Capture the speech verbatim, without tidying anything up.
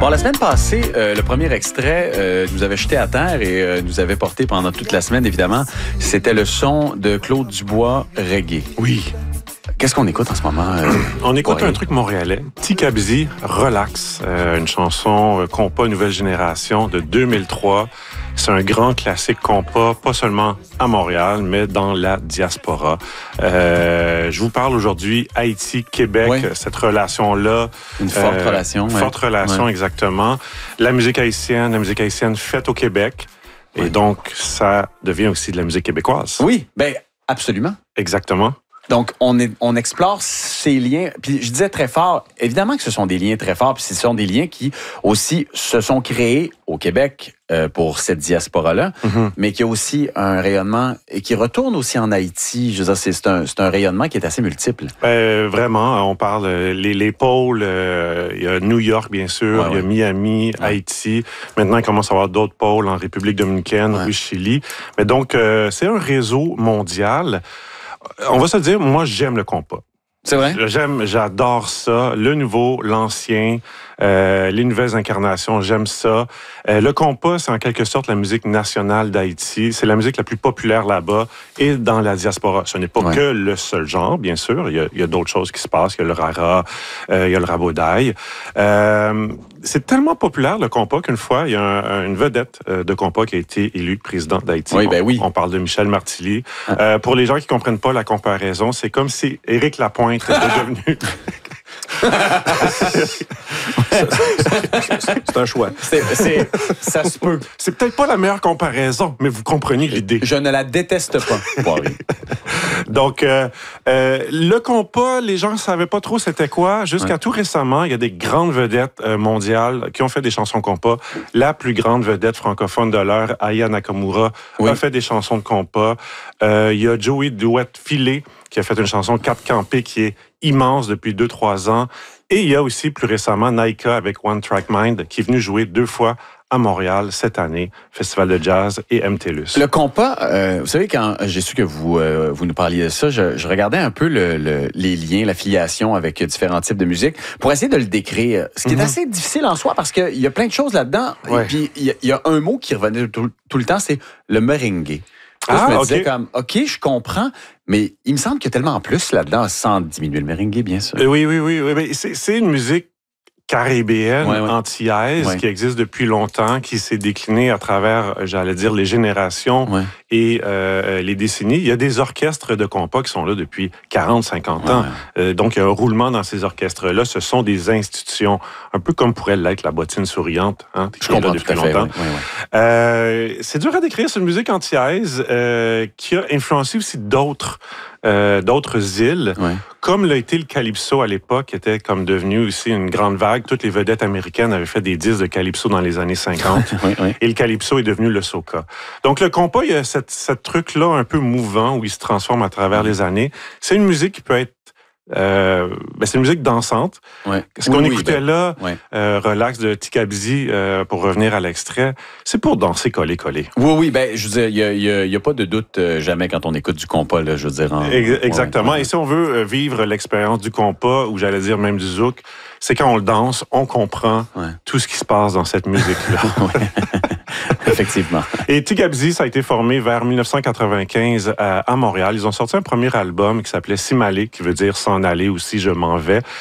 Bon, la semaine passée, euh, le premier extrait euh, nous avait jeté à terre et euh, nous avait porté pendant toute la semaine, évidemment. C'était le son de Claude Dubois, Reggae. Oui. Qu'est-ce qu'on écoute en ce moment? Euh, On écoute ouais. un truc montréalais, Tikabzi, Relax, euh, une chanson euh, compas nouvelle génération de deux mille trois. C'est un grand classique compas, pas seulement à Montréal, mais dans la diaspora. Euh, je vous parle aujourd'hui Haïti-Québec, ouais. cette relation-là. Une forte euh, relation. Une ouais. forte relation, ouais. exactement. La musique haïtienne, la musique haïtienne faite au Québec. Ouais. Et donc, ça devient aussi de la musique québécoise. Oui, bien, absolument. Exactement. Donc, on, est, on explore ces liens. Puis, je disais très fort, évidemment que ce sont des liens très forts, puis ce sont des liens qui aussi se sont créés au Québec euh, pour cette diaspora-là, mm-hmm. mais qui a aussi un rayonnement et qui retourne aussi en Haïti. Je veux dire, c'est, c'est, un, c'est un rayonnement qui est assez multiple. Euh, vraiment, on parle les, les pôles. Euh, il y a New York, bien sûr, ouais, il y a ouais. Miami, ouais. Haïti. Maintenant, il commence à y avoir d'autres pôles en République dominicaine, ouais. au Chili. Mais donc, euh, c'est un réseau mondial. On va se dire, moi, j'aime le compas. C'est vrai? J'aime, j'adore ça. Le nouveau, l'ancien, euh, les nouvelles incarnations, j'aime ça. Euh, le compas, c'est en quelque sorte la musique nationale d'Haïti. C'est la musique la plus populaire là-bas et dans la diaspora. Ce n'est pas ouais. que le seul genre, bien sûr. Il y a, il y a d'autres choses qui se passent. Il y a le rara, euh, il y a le rabodaï. Euh, c'est tellement populaire, le compas, qu'une fois, il y a un, une vedette de compas qui a été élue président d'Haïti. Oui, ben oui. On, on parle de Michel Martelly. Ah. Euh, pour les gens qui comprennent pas la comparaison, c'est comme si Éric Lapointe était devenu... c'est un choix. C'est, c'est, ça se peut. C'est peut-être pas la meilleure comparaison, mais vous comprenez l'idée. Je ne la déteste pas. Donc, euh, euh, le compas, les gens ne savaient pas trop c'était quoi. Jusqu'à ouais. tout récemment, il y a des grandes vedettes euh, mondiales qui ont fait des chansons compas. La plus grande vedette francophone de l'heure, Aya Nakamura, oui. a fait des chansons de compas. Euh, il y a Joey Duet-Filet qui a fait une chanson Cap Campé qui est immense depuis deux trois ans. Et il y a aussi, plus récemment, Naika avec One Track Mind qui est venu jouer deux fois à Montréal cette année, Festival de jazz et M T L U S. Le compas, euh, vous savez, quand j'ai su que vous, euh, vous nous parliez de ça, je, je regardais un peu le, le, les liens, l'affiliation avec différents types de musique pour essayer de le décrire. Ce qui mm-hmm. est assez difficile en soi parce qu'il y a plein de choses là-dedans. Ouais. Et puis, il y, y a un mot qui revenait tout, tout le temps, c'est le merengue. Là, ah, je me okay. disais comme, OK, je comprends, mais il me semble qu'il y a tellement plus là-dedans, sans diminuer le merengue, bien sûr. Oui, oui, oui. oui. C'est, c'est une musique caribéenne, ouais, ouais. antillaise, ouais. qui existe depuis longtemps, qui s'est déclinée à travers, j'allais dire, les générations ouais. et euh, les décennies. Il y a des orchestres de compas qui sont là depuis quarante, cinquante ans. Ouais. Euh, donc, il y a un roulement dans ces orchestres-là. Ce sont des institutions, un peu comme pourrait l'être la bottine souriante, hein, qui Je est là depuis fait, longtemps. Ouais, ouais, ouais. Euh, c'est dur à décrire, c'est une musique antillaise euh, qui a influencé aussi d'autres Euh, d'autres îles, ouais. comme l'a été le calypso à l'époque, qui était comme devenu aussi une grande vague. Toutes les vedettes américaines avaient fait des disques de calypso dans les années cinquante. oui, oui. Et le calypso est devenu le soca. Donc le compas, il y a cette, cette truc-là un peu mouvant où il se transforme à travers les années. C'est une musique qui peut être Euh, ben c'est une musique dansante. Ouais. Ce qu'on oui, écoutait oui, ben, là, ouais. euh, Relax de Tikabzi, euh, pour revenir à l'extrait, c'est pour danser coller-coller. Oui, oui, ben je veux dire, il n'y a, a, a pas de doute euh, jamais quand on écoute du compas, là, je veux dire. En... Exactement. Ouais, ouais. Et si on veut vivre l'expérience du compas, ou j'allais dire même du zouk, c'est quand on le danse, on comprend ouais. tout ce qui se passe dans cette musique-là. Effectivement. Et Tikabzi, ça a été formé vers dix-neuf cent quatre-vingt-quinze à, à Montréal. Ils ont sorti un premier album qui s'appelait Simalé, qui veut dire s'en aller ou si je m'en vais.